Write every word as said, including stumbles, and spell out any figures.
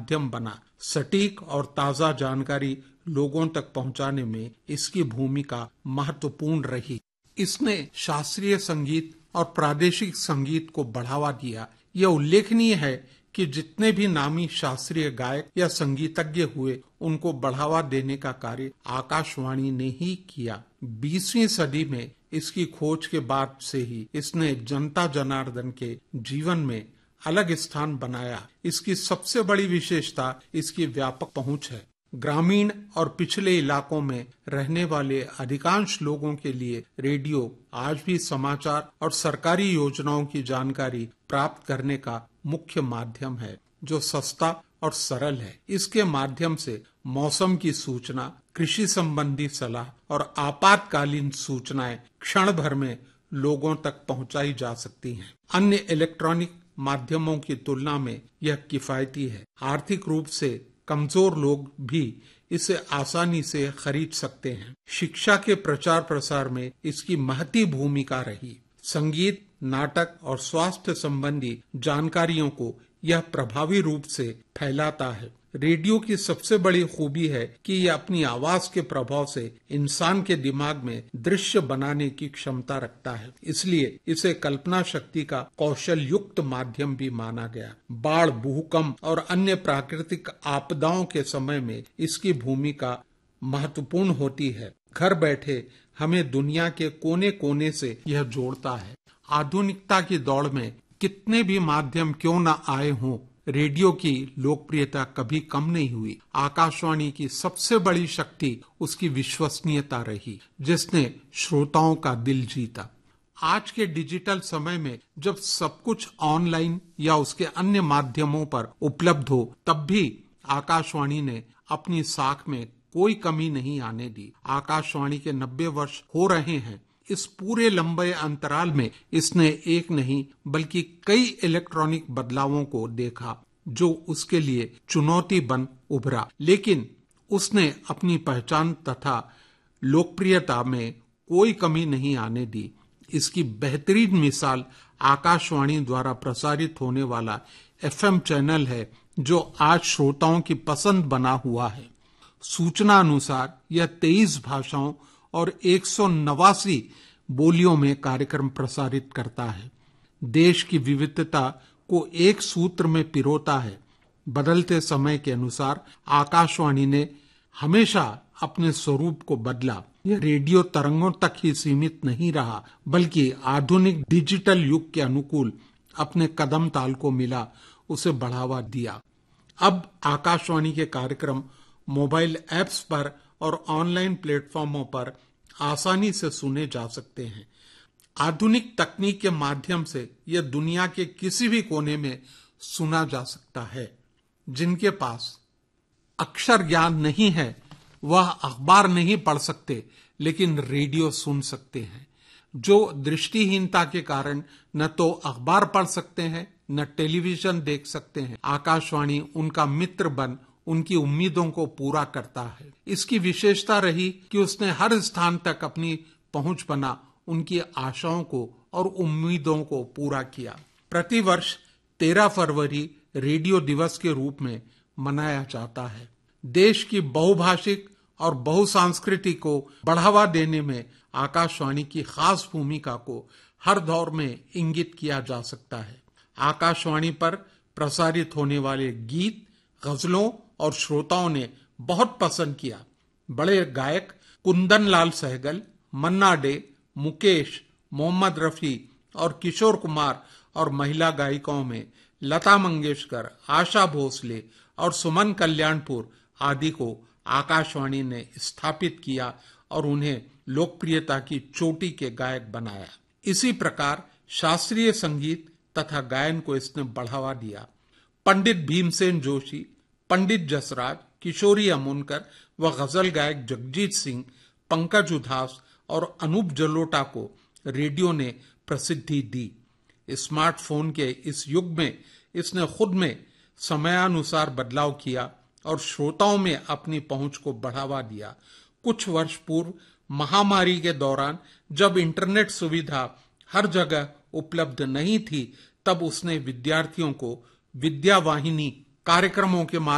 माध्यम बना। सटीक और ताजा जानकारी लोगों तक पहुंचाने में इसकी भूमिका महत्वपूर्ण रही। इसने शास्त्रीय संगीत और प्रादेशिक संगीत को बढ़ावा दिया। यह उल्लेखनीय है कि जितने भी नामी शास्त्रीय गायक या संगीतज्ञ हुए, उनको बढ़ावा देने का कार्य आकाशवाणी ने ही किया। बीसवीं सदी में इसकी खोज के बाद से ही इसने जनता जनार्दन के जीवन में अलग स्थान बनाया। इसकी सबसे बड़ी विशेषता इसकी व्यापक पहुंच है। ग्रामीण और पिछले इलाकों में रहने वाले अधिकांश लोगों के लिए रेडियो आज भी समाचार और सरकारी योजनाओं की जानकारी प्राप्त करने का मुख्य माध्यम है, जो सस्ता और सरल है। इसके माध्यम से मौसम की सूचना, कृषि संबंधी सलाह और आपातकालीन सूचनाएं क्षण भर में लोगों तक पहुंचाई जा सकती हैं। अन्य इलेक्ट्रॉनिक माध्यमों की तुलना में यह किफायती है। आर्थिक रूप से कमजोर लोग भी इसे आसानी से खरीद सकते हैं। शिक्षा के प्रचार प्रसार में इसकी महती भूमिका रही। संगीत, नाटक और स्वास्थ्य संबंधी जानकारियों को यह प्रभावी रूप से फैलाता है। रेडियो की सबसे बड़ी खूबी है कि यह अपनी आवाज के प्रभाव से इंसान के दिमाग में दृश्य बनाने की क्षमता रखता है। इसलिए इसे कल्पना शक्ति का कौशल युक्त माध्यम भी माना गया। बाढ़, भूकंप और अन्य प्राकृतिक आपदाओं के समय में इसकी भूमिका महत्वपूर्ण होती है। घर बैठे हमें दुनिया के कोने कोने से यह जोड़ता है। आधुनिकता की दौड़ में कितने भी माध्यम क्यों न आए हों, रेडियो की लोकप्रियता कभी कम नहीं हुई। आकाशवाणी की सबसे बड़ी शक्ति उसकी विश्वसनीयता रही, जिसने श्रोताओं का दिल जीता। आज के डिजिटल समय में जब सब कुछ ऑनलाइन या उसके अन्य माध्यमों पर उपलब्ध हो, तब भी आकाशवाणी ने अपनी साख में कोई कमी नहीं आने दी। आकाशवाणी के नब्बे वर्ष हो रहे हैं। इस पूरे लंबे अंतराल में इसने एक नहीं बल्कि कई इलेक्ट्रॉनिक बदलावों को देखा, जो उसके लिए चुनौती बन उभरा। लेकिन उसने अपनी पहचान तथा लोकप्रियता में कोई कमी नहीं आने दी। इसकी बेहतरीन मिसाल आकाशवाणी द्वारा प्रसारित होने वाला एफएम चैनल है, जो आज श्रोताओं की पसंद बना हुआ है। सूचना अनुसार यह तेईस भाषाओं और एक सौ नवासी बोलियों में कार्यक्रम प्रसारित करता है। देश की विविधता को एक सूत्र में पिरोता है। बदलते समय के अनुसार आकाशवाणी ने हमेशा अपने स्वरूप को बदला। यह रेडियो तरंगों तक ही सीमित नहीं रहा, बल्कि आधुनिक डिजिटल युग के अनुकूल अपने कदम ताल को मिला, उसे बढ़ावा दिया। अब आकाशवाणी के कार्यक्रम मोबाइल ऐप्स पर और ऑनलाइन प्लेटफॉर्मों पर आसानी से सुने जा सकते हैं। आधुनिक तकनीक के माध्यम से यह दुनिया के किसी भी कोने में सुना जा सकता है। जिनके पास अक्षर ज्ञान नहीं है, वह अखबार नहीं पढ़ सकते, लेकिन रेडियो सुन सकते हैं। जो दृष्टिहीनता के कारण न तो अखबार पढ़ सकते हैं, न टेलीविजन देख सकते हैं, आकाशवाणी उनका मित्र बन उनकी उम्मीदों को पूरा करता है। इसकी विशेषता रही कि उसने हर स्थान तक अपनी पहुंच बना उनकी आशाओं को और उम्मीदों को पूरा किया। प्रतिवर्ष तेरह फरवरी रेडियो दिवस के रूप में मनाया जाता है। देश की बहुभाषिक और बहुसांस्कृतिक को बढ़ावा देने में आकाशवाणी की खास भूमिका को हर दौर में इंगित किया जा सकता है। आकाशवाणी पर प्रसारित होने वाले गीत, गजलों और श्रोताओं ने बहुत पसंद किया। बड़े गायक कुंदन लाल सहगल, मन्ना डे, मुकेश, मोहम्मद रफी और किशोर कुमार और महिला गायिकाओं में लता मंगेशकर, आशा भोसले और सुमन कल्याणपुर आदि को आकाशवाणी ने स्थापित किया और उन्हें लोकप्रियता की चोटी के गायक बनाया। इसी प्रकार शास्त्रीय संगीत तथा गायन को इसने बढ़ावा दिया। पंडित भीमसेन जोशी, पंडित जसराज, किशोरी अमोनकर व गजल गायक जगजीत सिंह, पंकज उधास और अनूप जलोटा को रेडियो ने प्रसिद्धि दी। स्मार्टफोन के इस युग में इसने खुद में समयानुसार बदलाव किया और श्रोताओं में अपनी पहुंच को बढ़ावा दिया। कुछ वर्ष पूर्व महामारी के दौरान जब इंटरनेट सुविधा हर जगह उपलब्ध नहीं थी, तब उसने विद्यार्थियों को विद्या वाहिनी कार्यक्रमों के